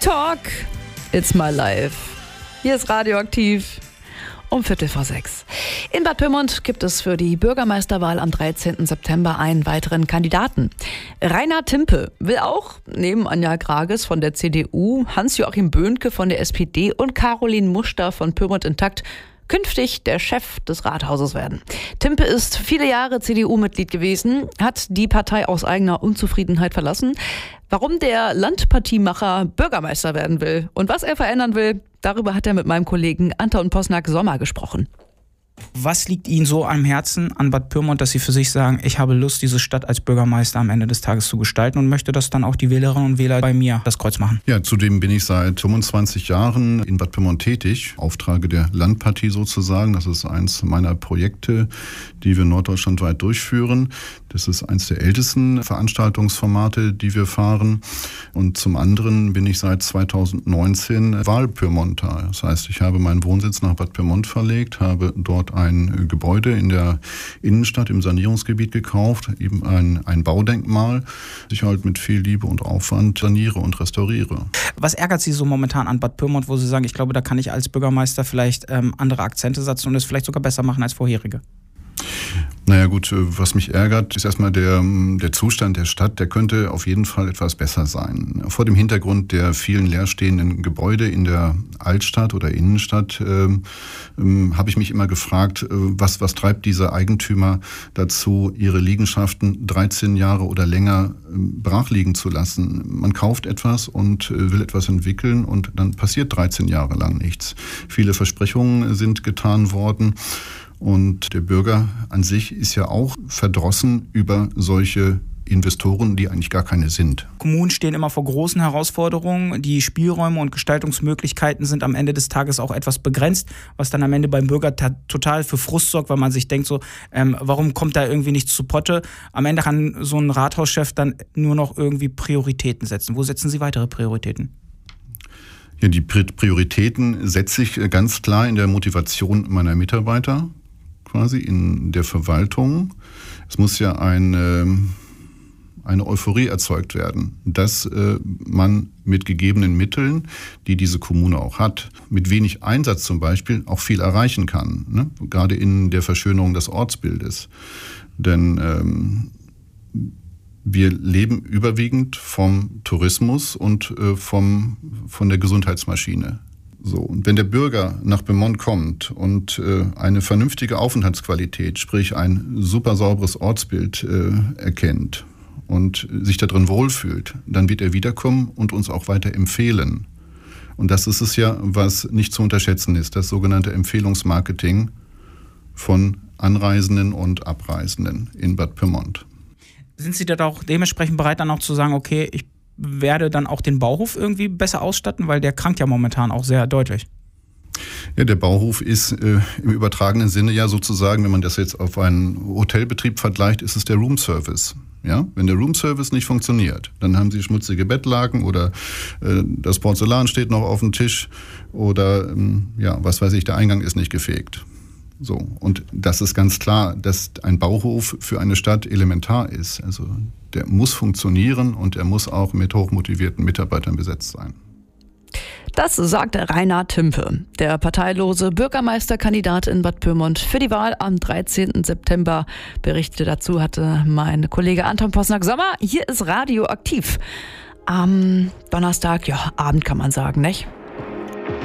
Talk, it's my life. Hier ist Radioaktiv um 5:45. In Bad Pyrmont gibt es für die Bürgermeisterwahl am 13. September einen weiteren Kandidaten. Rainer Timpe will auch, neben Anja Grages von der CDU, Hans-Joachim Böhnke von der SPD und Caroline Muster von Pyrmont Intakt, künftig der Chef des Rathauses werden. Timpe ist viele Jahre CDU-Mitglied gewesen, hat die Partei aus eigener Unzufriedenheit verlassen. Warum der Landpartiemacher Bürgermeister werden will und was er verändern will, darüber hat er mit meinem Kollegen Anton Posnack-Sommer gesprochen. Was liegt Ihnen so am Herzen an Bad Pyrmont, dass Sie für sich sagen, ich habe Lust, diese Stadt als Bürgermeister am Ende des Tages zu gestalten und möchte, dass dann auch die Wählerinnen und Wähler bei mir das Kreuz machen? Ja, zudem bin ich seit 25 Jahren in Bad Pyrmont tätig, Auftrage der Landpartie sozusagen. Das ist eins meiner Projekte, die wir norddeutschlandweit durchführen. Das ist eins der ältesten Veranstaltungsformate, die wir fahren. Und zum anderen bin ich seit 2019 Wahlpyrmonter. Das heißt, ich habe meinen Wohnsitz nach Bad Pyrmont verlegt, habe dort ein Gebäude in der Innenstadt im Sanierungsgebiet gekauft, eben ein Baudenkmal, das ich halt mit viel Liebe und Aufwand saniere und restauriere. Was ärgert Sie so momentan an Bad Pyrmont, wo Sie sagen, ich glaube, da kann ich als Bürgermeister vielleicht andere Akzente setzen und es vielleicht sogar besser machen als vorherige? Naja gut, was mich ärgert, ist erstmal der Zustand der Stadt, der könnte auf jeden Fall etwas besser sein. Vor dem Hintergrund der vielen leerstehenden Gebäude in der Altstadt oder Innenstadt habe ich mich immer gefragt, was treibt diese Eigentümer dazu, ihre Liegenschaften 13 Jahre oder länger brach liegen zu lassen. Man kauft etwas und will etwas entwickeln und dann passiert 13 Jahre lang nichts. Viele Versprechungen sind getan worden. Und der Bürger an sich ist ja auch verdrossen über solche Investoren, die eigentlich gar keine sind. Kommunen stehen immer vor großen Herausforderungen. Die Spielräume und Gestaltungsmöglichkeiten sind am Ende des Tages auch etwas begrenzt, was dann am Ende beim Bürger total für Frust sorgt, weil man sich denkt so, warum kommt da irgendwie nichts zu Potte? Am Ende kann so ein Rathauschef dann nur noch irgendwie Prioritäten setzen. Wo setzen Sie weitere Prioritäten? Ja, die Prioritäten setze ich ganz klar in der Motivation meiner Mitarbeiter, quasi in der Verwaltung. Es muss ja eine Euphorie erzeugt werden, dass man mit gegebenen Mitteln, die diese Kommune auch hat, mit wenig Einsatz zum Beispiel auch viel erreichen kann, ne? Gerade in der Verschönerung des Ortsbildes. Denn wir leben überwiegend vom Tourismus und von der Gesundheitsmaschine. So, und wenn der Bürger nach Pyrmont kommt und eine vernünftige Aufenthaltsqualität, sprich ein super sauberes Ortsbild erkennt und sich da drin wohlfühlt, dann wird er wiederkommen und uns auch weiter empfehlen. Und das ist es ja, was nicht zu unterschätzen ist, das sogenannte Empfehlungsmarketing von Anreisenden und Abreisenden in Bad Pyrmont. Sind Sie da auch dementsprechend bereit, dann auch zu sagen, okay, ich werde dann auch den Bauhof irgendwie besser ausstatten, weil der krankt ja momentan auch sehr deutlich? Ja, der Bauhof ist im übertragenen Sinne ja sozusagen, wenn man das jetzt auf einen Hotelbetrieb vergleicht, ist es der Roomservice. Ja? Wenn der Roomservice nicht funktioniert, dann haben Sie schmutzige Bettlaken oder das Porzellan steht noch auf dem Tisch oder was weiß ich, der Eingang ist nicht gefegt. So, und das ist ganz klar, dass ein Bauhof für eine Stadt elementar ist. Also der muss funktionieren und er muss auch mit hochmotivierten Mitarbeitern besetzt sein. Das sagt Rainer Timpe, der parteilose Bürgermeisterkandidat in Bad Pyrmont für die Wahl am 13. September. Berichte dazu hatte mein Kollege Anton Posnack-Sommer. Hier ist Radioaktiv. Am Donnerstag, Abend kann man sagen, nicht?